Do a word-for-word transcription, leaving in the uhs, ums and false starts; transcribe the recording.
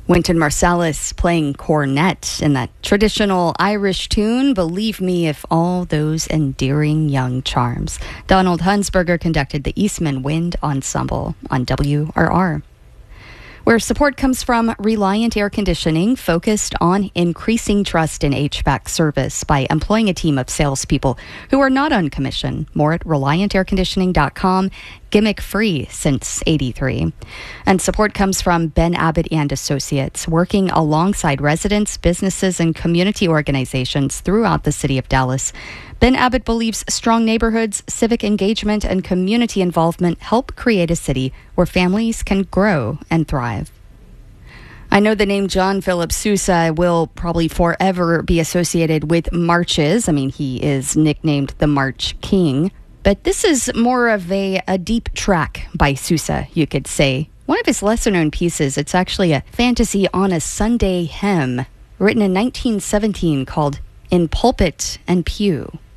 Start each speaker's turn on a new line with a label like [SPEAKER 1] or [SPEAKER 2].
[SPEAKER 1] Wynton Marsalis playing cornet in that traditional Irish tune, Believe Me If All Those Endearing Young Charms. Donald Hunsberger conducted the Eastman Wind Ensemble on W R R. Where support comes from Reliant Air Conditioning, focused on increasing trust in H V A C service by employing a team of salespeople who are not on commission. More at reliant air conditioning dot com. Gimmick free since eighty-three. And support comes from Ben Abbott and Associates, working alongside residents, businesses, and community organizations throughout the city of Dallas. Ben Abbott believes strong neighborhoods, civic engagement, and community involvement help create a city where families can grow and thrive. I know the name John Philip Sousa will probably forever be associated with marches. I mean, he is nicknamed the March King. But this is more of a, a deep track by Sousa, you could say. One of his lesser-known pieces, it's actually a fantasy on a Sunday hymn written in nineteen seventeen called In Pulpit and Pew.